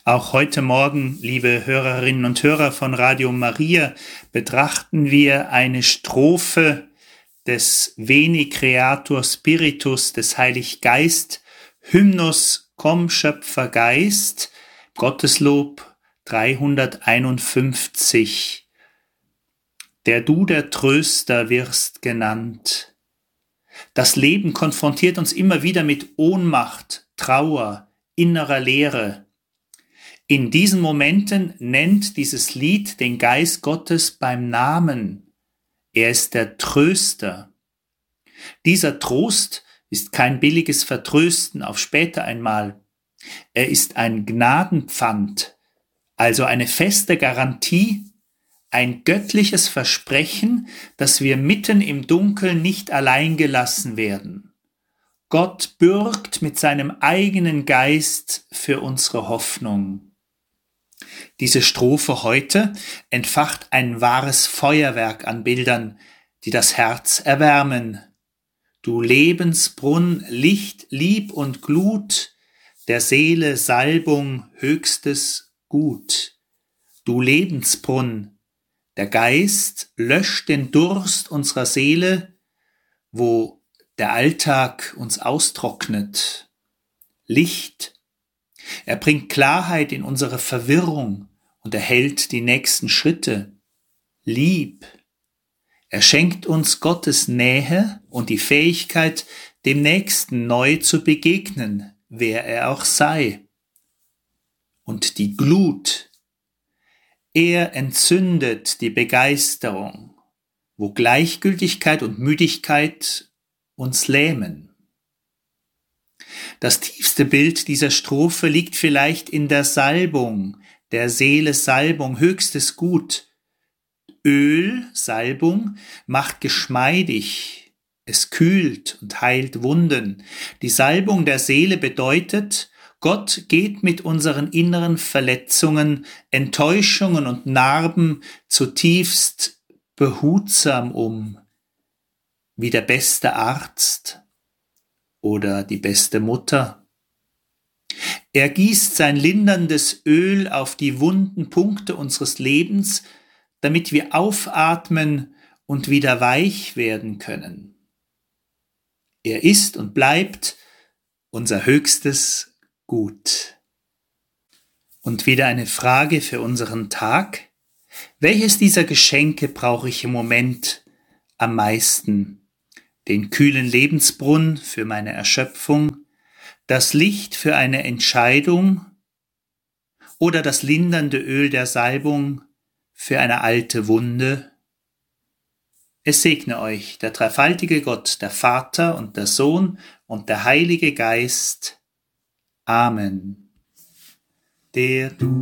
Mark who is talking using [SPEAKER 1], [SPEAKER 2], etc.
[SPEAKER 1] Auch heute Morgen, liebe Hörerinnen und Hörer von Radio Maria, betrachten wir eine Strophe des Veni Creator Spiritus, des Heilig Geist, Hymnus Komm Schöpfer Geist, Gotteslob 351. Der du der Tröster wirst genannt. Das Leben konfrontiert uns immer wieder mit Ohnmacht, Trauer, innerer Leere. In diesen Momenten nennt dieses Lied den Geist Gottes beim Namen. Er ist der Tröster. Dieser Trost ist kein billiges Vertrösten auf später einmal. Er ist ein Gnadenpfand, also eine feste Garantie, ein göttliches Versprechen, dass wir mitten im Dunkeln nicht allein gelassen werden. Gott bürgt mit seinem eigenen Geist für unsere Hoffnung. Diese Strophe heute entfacht ein wahres Feuerwerk an Bildern, die das Herz erwärmen. Du Lebensbrunn, Licht, Lieb und Glut, der Seele Salbung, höchstes Gut. Du Lebensbrunn, der Geist löscht den Durst unserer Seele, wo der Alltag uns austrocknet. Licht, er bringt Klarheit in unsere Verwirrung und erhält die nächsten Schritte. Lieb, er schenkt uns Gottes Nähe und die Fähigkeit, dem Nächsten neu zu begegnen, wer er auch sei. Und die Glut, er entzündet die Begeisterung, wo Gleichgültigkeit und Müdigkeit uns lähmen. Das tiefste Bild dieser Strophe liegt vielleicht in der Salbung, der Seele Salbung, höchstes Gut. Öl, Salbung, macht geschmeidig, es kühlt und heilt Wunden. Die Salbung der Seele bedeutet, Gott geht mit unseren inneren Verletzungen, Enttäuschungen und Narben zutiefst behutsam um, wie der beste Arzt oder die beste Mutter. Er gießt sein linderndes Öl auf die wunden Punkte unseres Lebens, damit wir aufatmen und wieder weich werden können. Er ist und bleibt unser höchstes Gut. Und wieder eine Frage für unseren Tag. Welches dieser Geschenke brauche ich im Moment am meisten? Den kühlen Lebensbrunnen für meine Erschöpfung, das Licht für eine Entscheidung oder das lindernde Öl der Salbung für eine alte Wunde? Es segne euch der dreifaltige Gott, der Vater und der Sohn und der Heilige Geist. Amen. Der du